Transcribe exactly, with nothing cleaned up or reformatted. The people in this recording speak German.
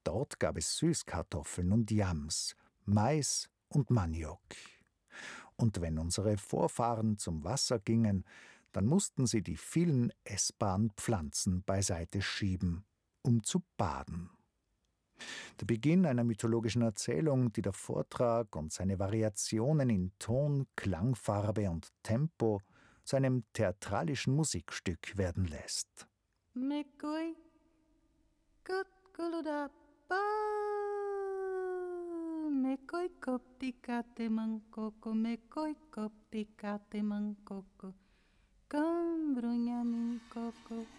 Dort gab es Süßkartoffeln und Yams, Mais und Maniok. Und wenn unsere Vorfahren zum Wasser gingen, dann mussten sie die vielen essbaren Pflanzen beiseite schieben, um zu baden. Der Beginn einer mythologischen Erzählung, die der Vortrag und seine Variationen in Ton, Klangfarbe und Tempo zu einem theatralischen Musikstück werden lässt. Mekoi, kutkuluda, ba, mekoi koptikate mangkoko, mekoi koptikate mangkoko, kambrunyamin koko.